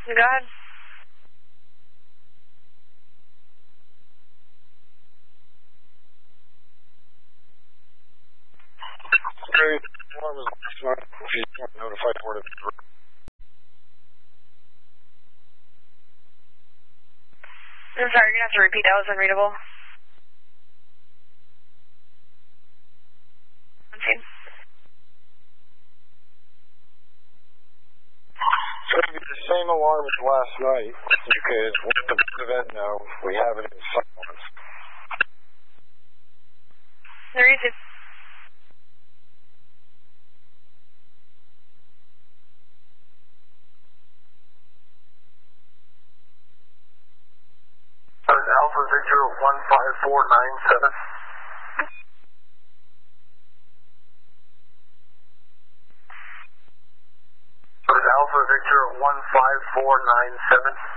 Go ahead. Great. Alarm is smart. If you want to notify Port of I'm sorry, you're going to have to repeat. That was unreadable. So it'll be the same alarm as last night. You could let the event know we have it in silence. There is it. Alpha Victor 15497. Alpha Victor 15497.